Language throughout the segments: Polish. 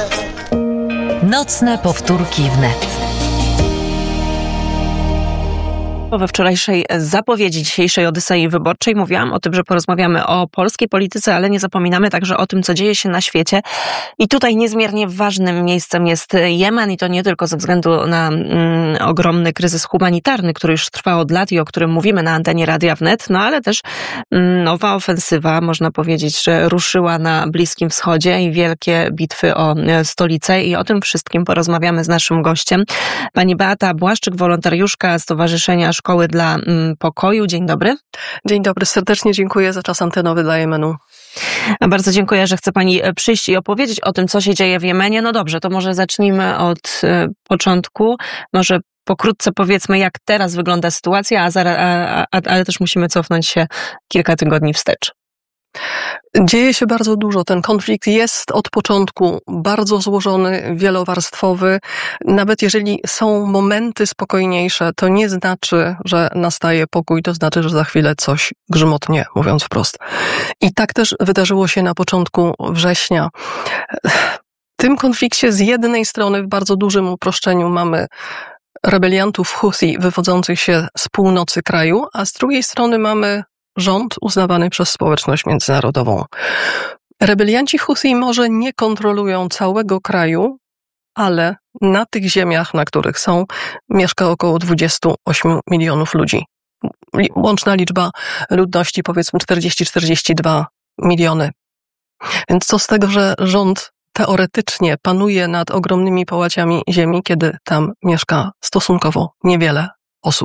Nocne powtórki wnet. We wczorajszej zapowiedzi dzisiejszej Odysei Wyborczej mówiłam o tym, że porozmawiamy o polskiej polityce, ale nie zapominamy także o tym, co dzieje się na świecie. I tutaj niezmiernie ważnym miejscem jest Jemen i to nie tylko ze względu na ogromny kryzys humanitarny, który już trwa od lat i o którym mówimy na antenie Radia Wnet, no ale też nowa ofensywa, można powiedzieć, że ruszyła na Bliskim Wschodzie i wielkie bitwy o stolicę i o tym wszystkim porozmawiamy z naszym gościem. Pani Beata Błaszczyk, wolontariuszka Stowarzyszenia Szkoły dla Pokoju. Dzień dobry. Dzień dobry, serdecznie dziękuję za czas antenowy dla Jemenu. Bardzo dziękuję, że chce Pani przyjść i opowiedzieć o tym, co się dzieje w Jemenie. No dobrze, to może zacznijmy od początku. Może pokrótce powiedzmy, jak teraz wygląda sytuacja, ale też musimy cofnąć się kilka tygodni wstecz. Dzieje się bardzo dużo. Ten konflikt jest od początku bardzo złożony, wielowarstwowy. Nawet jeżeli są momenty spokojniejsze, to nie znaczy, że nastaje pokój, to znaczy, że za chwilę coś grzmotnie, mówiąc wprost. I tak też wydarzyło się na początku września. W tym konflikcie z jednej strony w bardzo dużym uproszczeniu mamy rebeliantów Huthi wywodzących się z północy kraju, a z drugiej strony mamy rząd uznawany przez społeczność międzynarodową. Rebelianci Huthi może nie kontrolują całego kraju, ale na tych ziemiach, na których są, mieszka około 28 milionów ludzi. Łączna liczba ludności powiedzmy 40-42 miliony. Więc co z tego, że rząd teoretycznie panuje nad ogromnymi połaciami ziemi, kiedy tam mieszka stosunkowo niewiele osób.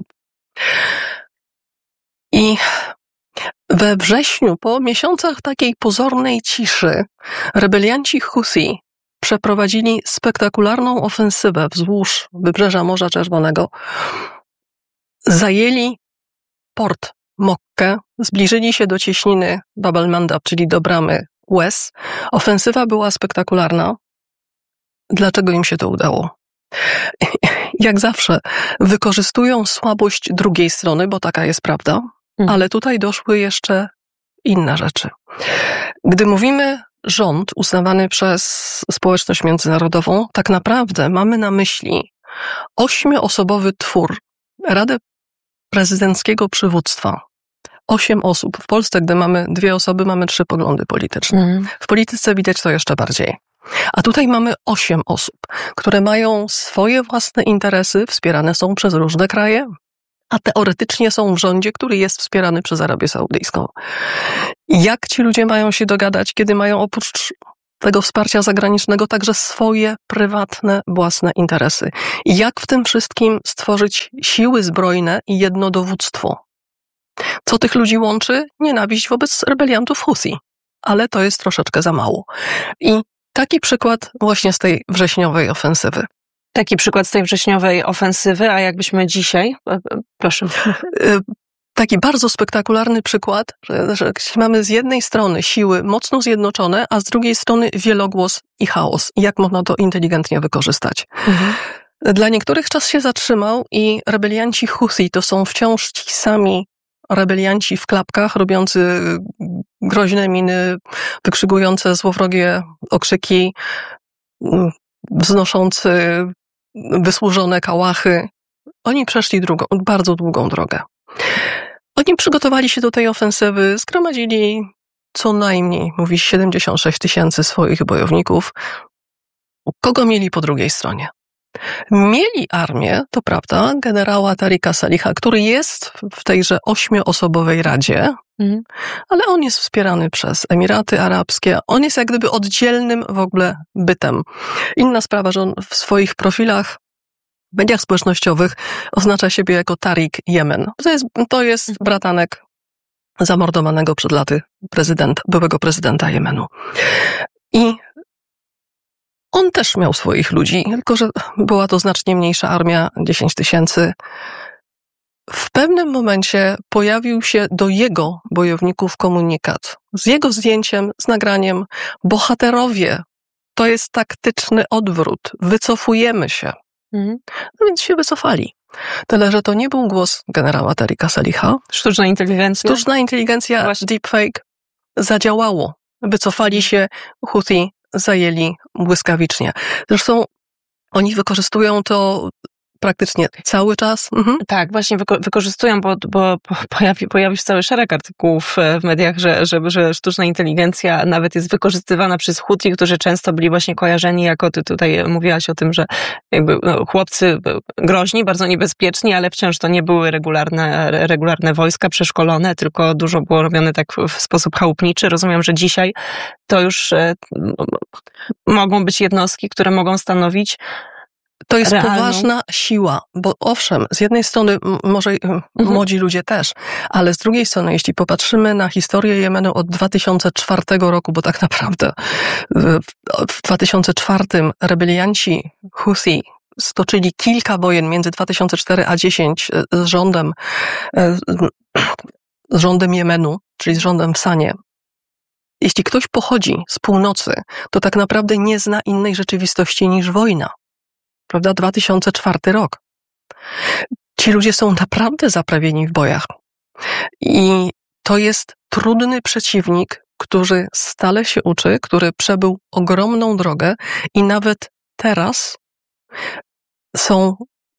I we wrześniu, po miesiącach takiej pozornej ciszy, rebelianci Huthi przeprowadzili spektakularną ofensywę wzdłuż wybrzeża Morza Czerwonego. Zajęli port Mokkę, zbliżyli się do cieśniny Bab al-Mandab, czyli do bramy Łez. Ofensywa była spektakularna. Dlaczego im się to udało? Jak zawsze wykorzystują słabość drugiej strony, bo taka jest prawda. Ale tutaj doszły jeszcze inne rzeczy. Gdy mówimy rząd uznawany przez społeczność międzynarodową, tak naprawdę mamy na myśli 8-osobowy twór, Radę Prezydenckiego Przywództwa. 8 osób. W Polsce, gdy mamy 2 osoby, mamy 3 poglądy polityczne. W polityce widać to jeszcze bardziej. A tutaj mamy 8 osób, które mają swoje własne interesy, wspierane są przez różne kraje, a teoretycznie są w rządzie, który jest wspierany przez Arabię Saudyjską. Jak ci ludzie mają się dogadać, kiedy mają oprócz tego wsparcia zagranicznego także swoje prywatne, własne interesy? I jak w tym wszystkim stworzyć siły zbrojne i jedno dowództwo? Co tych ludzi łączy? Nienawiść wobec rebeliantów Huthi. Ale to jest troszeczkę za mało. I taki przykład właśnie z tej wrześniowej ofensywy. Taki przykład z tej wrześniowej ofensywy, a jakbyśmy dzisiaj... Proszę. Taki bardzo spektakularny przykład, że mamy z jednej strony siły mocno zjednoczone, a z drugiej strony wielogłos i chaos. I jak można to inteligentnie wykorzystać? Dla niektórych czas się zatrzymał i rebelianci Huthi to są wciąż ci sami rebelianci w klapkach, robiący groźne miny, wykrzykujące złowrogie okrzyki, wznoszący wysłużone kałachy. Oni przeszli bardzo długą drogę. Oni przygotowali się do tej ofensywy, zgromadzili co najmniej, mówi 76 000 swoich bojowników. Kogo mieli po drugiej stronie? Mieli armię, to prawda, generała Tarika Saliha, który jest w tejże 8-osobowej radzie, ale on jest wspierany przez Emiraty Arabskie. On jest jak gdyby oddzielnym w ogóle bytem. Inna sprawa, że on w swoich profilach, w mediach społecznościowych oznacza siebie jako Tarik Jemen. To jest bratanek zamordowanego przed laty byłego prezydenta Jemenu. I on też miał swoich ludzi, tylko że była to znacznie mniejsza armia, 10 000. W pewnym momencie pojawił się do jego bojowników komunikat z jego zdjęciem, z nagraniem: bohaterowie, to jest taktyczny odwrót, wycofujemy się. No więc się wycofali. Tyle, że to nie był głos generała Tarika Saliha. Sztuczna inteligencja. Sztuczna inteligencja, deepfake zadziałało. Wycofali się Huthi zajęli błyskawicznie. Zresztą oni wykorzystują to praktycznie cały czas. Tak, właśnie wykorzystują, bo pojawił się cały szereg artykułów w mediach, że sztuczna inteligencja nawet jest wykorzystywana przez Huti, którzy często byli właśnie kojarzeni jako, ty tutaj mówiłaś o tym, że jakby chłopcy groźni, bardzo niebezpieczni, ale wciąż to nie były regularne wojska przeszkolone, tylko dużo było robione tak w sposób chałupniczy. Rozumiem, że dzisiaj to już mogą być jednostki, które mogą stanowić to jest realną. poważna siła, bo owszem, z jednej strony może młodzi ludzie też, ale z drugiej strony, jeśli popatrzymy na historię Jemenu od 2004 roku, bo tak naprawdę w 2004 rebelianci Houthi stoczyli kilka wojen między 2004 a 2010 z rządem Jemenu, czyli z rządem w Sanie. Jeśli ktoś pochodzi z północy, to tak naprawdę nie zna innej rzeczywistości niż wojna. Prawda? 2004 rok. Ci ludzie są naprawdę zaprawieni w bojach. I to jest trudny przeciwnik, który stale się uczy, który przebył ogromną drogę i nawet teraz są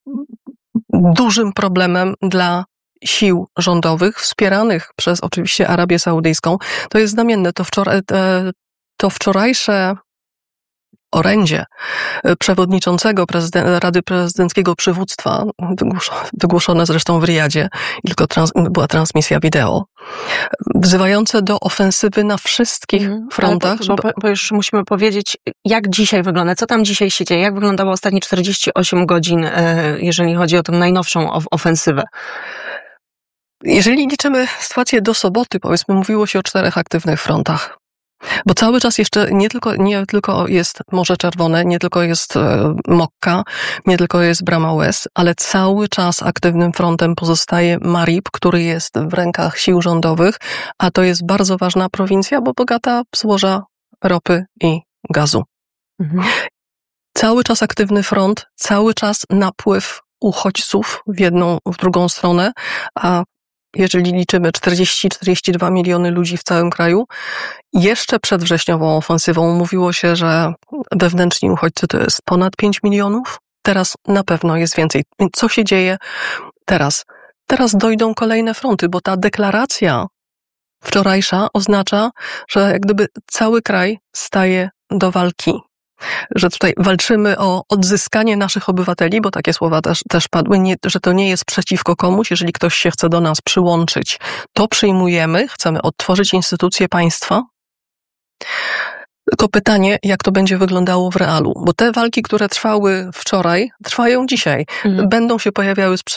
dużym problemem dla sił rządowych, wspieranych przez oczywiście Arabię Saudyjską. To jest znamienne. To wczorajsze orędzie przewodniczącego Rady Prezydenckiego Przywództwa, wygłoszone zresztą w Riyadzie, tylko była transmisja wideo, wzywające do ofensywy na wszystkich frontach. Bo już musimy powiedzieć, jak dzisiaj wygląda, co tam dzisiaj się dzieje, jak wyglądało ostatnie 48 godzin, jeżeli chodzi o tę najnowszą ofensywę. Jeżeli liczymy sytuację do soboty, powiedzmy, mówiło się o 4 aktywnych frontach. Bo cały czas jeszcze nie tylko jest Morze Czerwone, nie tylko jest Mokka, nie tylko jest Brama West, ale cały czas aktywnym frontem pozostaje Marib, który jest w rękach sił rządowych, a to jest bardzo ważna prowincja, bo bogata w złoża ropy i gazu. Cały czas aktywny front, cały czas napływ uchodźców w jedną, w drugą stronę, a jeżeli liczymy 40-42 miliony ludzi w całym kraju, jeszcze przed wrześniową ofensywą mówiło się, że wewnętrzni uchodźcy to jest ponad 5 milionów. Teraz na pewno jest więcej. Co się dzieje teraz? Teraz dojdą kolejne fronty, bo ta deklaracja wczorajsza oznacza, że jak gdyby cały kraj staje do walki. Że tutaj walczymy o odzyskanie naszych obywateli, bo takie słowa też padły, że to nie jest przeciwko komuś, jeżeli ktoś się chce do nas przyłączyć, to przyjmujemy, chcemy odtworzyć instytucje państwa. Tylko pytanie, jak to będzie wyglądało w realu, bo te walki, które trwały wczoraj, trwają dzisiaj. Będą się pojawiały